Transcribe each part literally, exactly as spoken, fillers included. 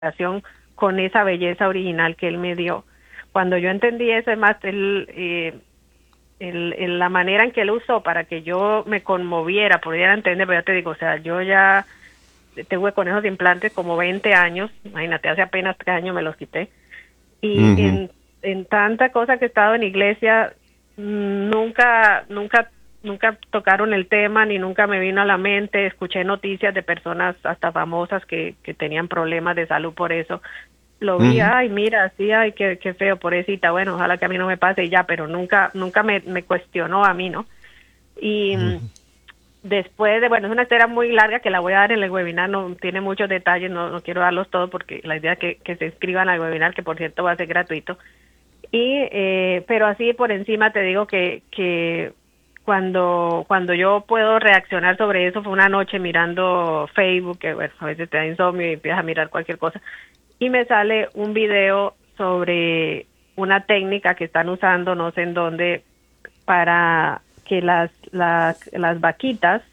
relación con esa belleza original que él me dio. Cuando yo entendí eso, es más, él, eh, el, el, la manera en que él usó para que yo me conmoviera, pudiera entender, pero ya te digo, o sea, yo ya tuve con esos implantes como veinte años, imagínate, hace apenas tres años me los quité, y uh-huh. en, en tanta cosa que he estado en iglesia, nunca, nunca, nunca tocaron el tema, ni nunca me vino a la mente. Escuché noticias de personas hasta famosas que, que tenían problemas de salud por eso. Lo vi, uh-huh. ay, mira, sí, ay, qué, qué feo, pobrecita, bueno, ojalá que a mí no me pase y ya, pero nunca, nunca me, me cuestionó a mí, ¿no? Y uh-huh. después de, bueno, es una historia muy larga que la voy a dar en el webinar, no tiene muchos detalles, no, no quiero darlos todos porque la idea es que, que se inscriban al webinar, que por cierto va a ser gratuito. Y, eh, pero así por encima te digo que, que cuando, cuando yo puedo reaccionar sobre eso fue una noche mirando Facebook, que bueno, a veces te da insomnio y empiezas a mirar cualquier cosa, y me sale un video sobre una técnica que están usando, no sé en dónde, para que las, las, las vaquitas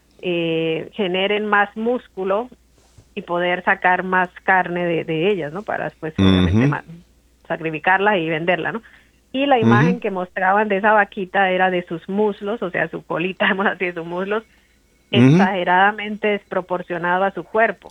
eh, generen más músculo y poder sacar más carne de, de ellas, ¿no? Para después, pues, obviamente, Uh-huh. más, sacrificarla y venderla, ¿no? Y la imagen Uh-huh. que mostraban de esa vaquita era de sus muslos, o sea, su colita, digamos así, de sus muslos, Uh-huh. exageradamente desproporcionado a su cuerpo.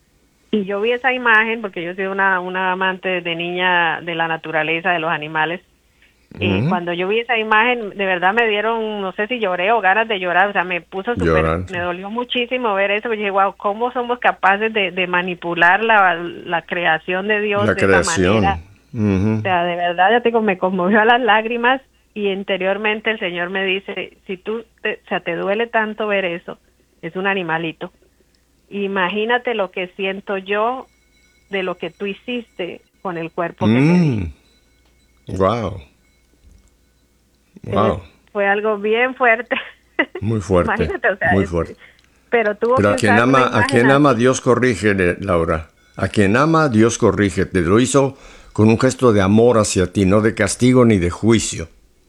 Y yo vi esa imagen, porque yo soy una, una amante de niña de la naturaleza, de los animales. Uh-huh. Y cuando yo vi esa imagen, de verdad me dieron, no sé si lloré o ganas de llorar, o sea, me puso súper, me dolió muchísimo ver eso, porque dije, wow, ¿cómo somos capaces de, de manipular la, la creación de Dios la de creación. esa manera? Uh-huh. O sea, de verdad, ya te digo, me conmovió a las lágrimas y interiormente el Señor me dice, si tú, te, o sea, te duele tanto ver eso, es un animalito. Imagínate lo que siento yo de lo que tú hiciste con el cuerpo que mm. te di. Wow. Wow. Entonces, fue algo bien fuerte. Muy fuerte. Imagínate, o sea, muy es, fuerte. Pero tuvo pero que a quien usar ama, una a quien así. ama Dios corrige, Laura. A quien ama Dios corrige. Te lo hizo con un gesto de amor hacia ti, no de castigo ni de juicio.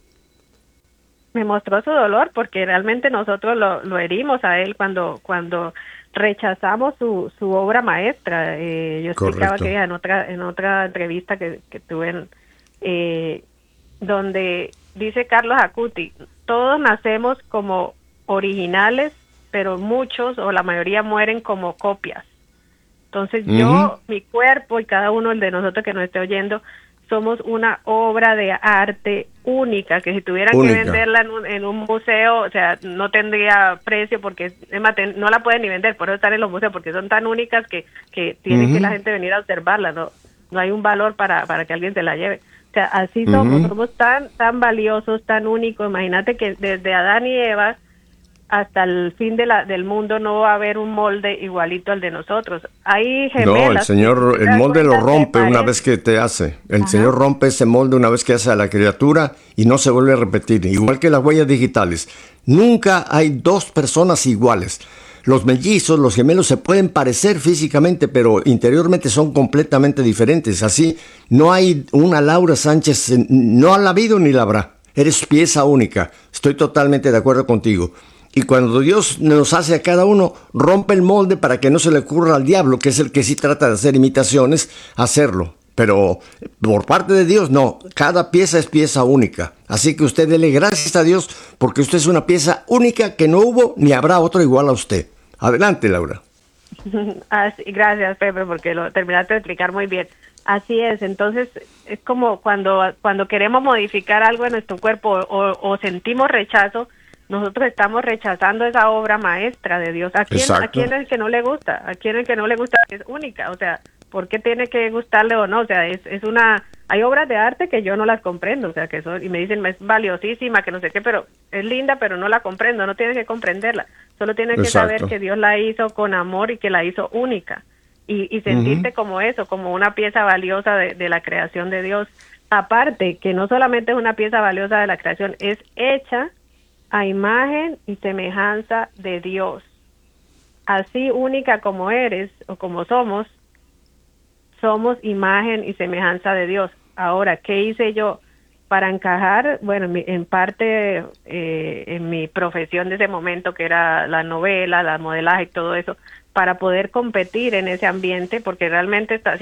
Me mostró su dolor porque realmente nosotros lo, lo herimos a él cuando cuando rechazamos su, su obra maestra. Eh, yo explicaba Correcto. que en otra en otra entrevista que, que tuve en, eh, donde dice Carlos Acuti, todos nacemos como originales, pero muchos o la mayoría mueren como copias. Entonces uh-huh. yo, mi cuerpo y cada uno de nosotros que nos esté oyendo, somos una obra de arte única, que si tuvieran única. que venderla en un, en un museo, o sea, no tendría precio porque es más, no la pueden ni vender, por eso están en los museos, porque son tan únicas que, que tiene uh-huh. que la gente venir a observarla, no no hay un valor para, para que alguien se la lleve. O sea, así somos, uh-huh. somos tan tan valiosos, tan únicos. Imagínate que desde Adán y Eva hasta el fin de la, del mundo no va a haber un molde igualito al de nosotros. Hay gemelas. No, el Señor, el molde lo rompe una vez que te hace. El Ajá. Señor rompe ese molde una vez que hace a la criatura y no se vuelve a repetir. Igual que las huellas digitales. Nunca hay dos personas iguales. Los mellizos, los gemelos se pueden parecer físicamente, pero interiormente son completamente diferentes. Así, no hay una Laura Sánchez, no ha habido ni la habrá. Eres pieza única. Estoy totalmente de acuerdo contigo. Y cuando Dios nos hace a cada uno, rompe el molde para que no se le ocurra al diablo, que es el que sí trata de hacer imitaciones, hacerlo. Pero por parte de Dios, no. Cada pieza es pieza única. Así que usted dele gracias a Dios porque usted es una pieza única que no hubo ni habrá otro igual a usted. Adelante, Laura. Así, gracias, Pepe, porque lo terminaste de explicar muy bien. Así es, entonces es como cuando, cuando queremos modificar algo en nuestro cuerpo o, o sentimos rechazo, nosotros estamos rechazando esa obra maestra de Dios. ¿A quién, ¿A quién es el que no le gusta? ¿A quién es el que no le gusta? Es única, o sea, ¿por qué tiene que gustarle o no? O sea, es, es una... Hay obras de arte que yo no las comprendo, o sea, que son... Y me dicen, es valiosísima, que no sé qué, pero es linda, pero no la comprendo, no tienes que comprenderla. Solo tienes que Exacto. saber que Dios la hizo con amor y que la hizo única. Y, y sentirte uh-huh. como eso, como una pieza valiosa de, de la creación de Dios. Aparte, que no solamente es una pieza valiosa de la creación, es hecha a imagen y semejanza de Dios. Así única como eres o como somos, somos imagen y semejanza de Dios. Ahora, ¿qué hice yo para encajar? Bueno, en parte eh, en mi profesión de ese momento, que era la novela, la modelaje y todo eso, para poder competir en ese ambiente, porque realmente está